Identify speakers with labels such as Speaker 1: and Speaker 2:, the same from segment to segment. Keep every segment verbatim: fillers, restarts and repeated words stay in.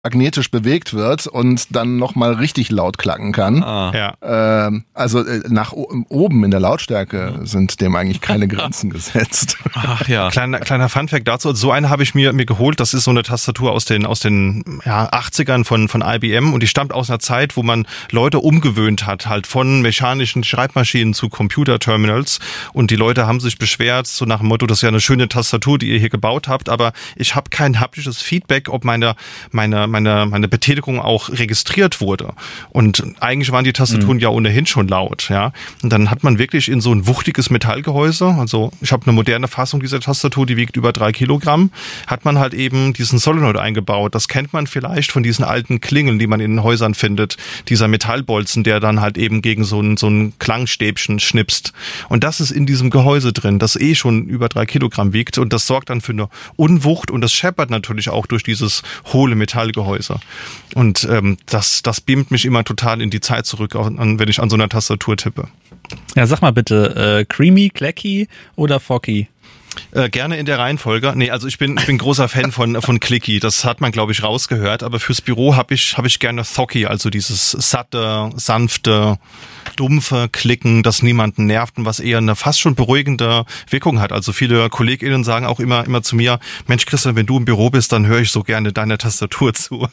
Speaker 1: magnetisch bewegt wird und dann nochmal richtig laut klacken kann.
Speaker 2: Ah. Ja.
Speaker 1: Ähm, also äh, nach o- oben in der Lautstärke sind dem eigentlich keine Grenzen gesetzt.
Speaker 2: Ach ja. Kleiner, kleiner Funfact dazu. So eine habe ich mir, mir geholt. Das ist so eine Tastatur aus den, aus den ja, achtzigern von, von I B M und die stammt aus einer Zeit, wo man Leute umgewöhnt hat, halt von mechanischen Schreibmaschinen zu Computerterminals und die Leute haben sich beschwert, so nach dem Motto, das ist ja eine schöne Tastatur, die ihr hier gebaut habt, aber ich habe kein haptisches Feedback, ob meine, meine meine meine Betätigung auch registriert wurde. Und eigentlich waren die Tastaturen mhm. ja ohnehin schon laut, ja. Und dann hat man wirklich in so ein wuchtiges Metallgehäuse, also ich habe eine moderne Fassung dieser Tastatur, die wiegt über drei Kilogramm, hat man halt eben diesen Solenoid eingebaut. Das kennt man vielleicht von diesen alten Klingeln, die man in den Häusern findet. Dieser Metallbolzen, der dann halt eben gegen so ein, so ein Klangstäbchen schnipst. Und das ist in diesem Gehäuse drin, das eh schon über drei Kilogramm wiegt und das sorgt dann für eine Unwucht und das scheppert natürlich auch durch dieses hohle Metallgehäuse. Und ähm, das, das beamt mich immer total in die Zeit zurück, an, wenn ich an so einer Tastatur tippe.
Speaker 3: Ja, sag mal bitte, äh, Creamy, Clacky oder Foggy?
Speaker 2: Äh, gerne in der Reihenfolge. Nee, also ich bin ich bin großer Fan von von Clicky. Das hat man, glaube ich, rausgehört. Aber fürs Büro habe ich habe ich gerne Thocky, also dieses satte, sanfte, dumpfe Klicken, das niemanden nervt und was eher eine fast schon beruhigende Wirkung hat. Also viele KollegInnen sagen auch immer immer zu mir, Mensch Christian, wenn du im Büro bist, dann höre ich so gerne deiner Tastatur zu.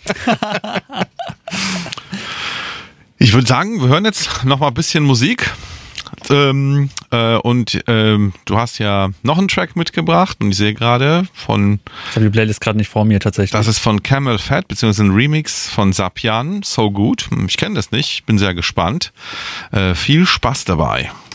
Speaker 4: Ich würde sagen, wir hören jetzt noch mal ein bisschen Musik. Ähm, äh, und ähm, du hast ja noch einen Track mitgebracht und ich sehe gerade von...
Speaker 3: Ich habe die Playlist gerade nicht vor mir tatsächlich.
Speaker 4: Das ist von Camel Fat, beziehungsweise ein Remix von Sapian, So Good. Ich kenne das nicht, bin sehr gespannt. Äh, viel Spaß dabei.